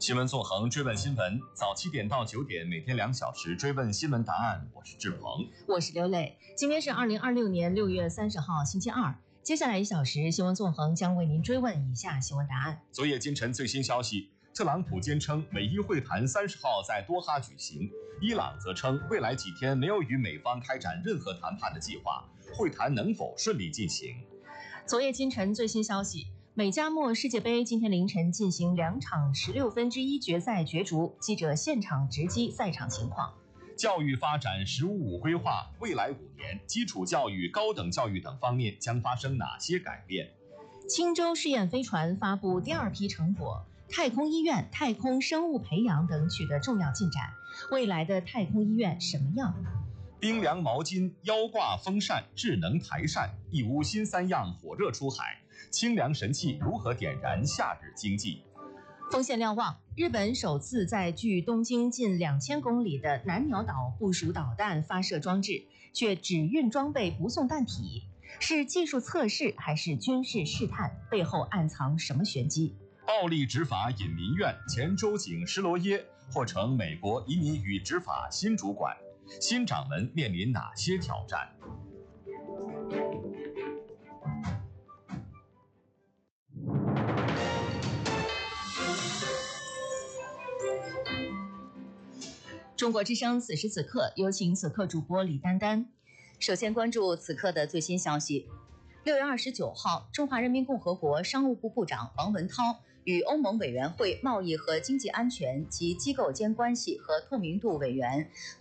新闻纵横，追问新闻，早7点到9点，每天2小时追问新闻答案。我是志鹏， 我是刘磊。今天是2026年6月30号，星期二。接下来1小时，新闻纵横将为您追问以下新闻答案。 昨夜今晨最新消息，特朗普坚称美伊会谈30号在多哈举行，伊朗则称未来几天没有与美方开展任何谈判的计划，会谈能否顺利进行？ 昨夜今晨最新消息，美加墨世界杯今天凌晨进行2场16分之一决赛角逐，记者现场直击赛场情况。 教育发展“15+5”规划，未来5年基础教育、高等教育等方面将发生哪些改变？ 青州试验飞船发布第2批成果，太空医院、太空生物培养等取得重要进展。未来的太空医院什么样？ 冰凉毛巾、腰挂风扇、智能台扇，一屋新3样火热出海。清凉神器如何点燃夏日经济？ 锋线瞭望，日本首次在距东京近2000公里的南鸟岛部署导弹发射装置，却只运装备不送弹体，是技术测试还是军事试探？背后暗藏什么玄机？ 暴力执法引民怨，前州警施罗耶或成美国移民与执法新主管，新掌门面临哪些挑战？ 中国之声，此时此刻，有请此刻主播李丹丹。首先关注此刻的最新消息。6月29号，中华人民共和国商务部部长王文涛与欧盟委员会贸易和经济安全及机构间关系和透明度委员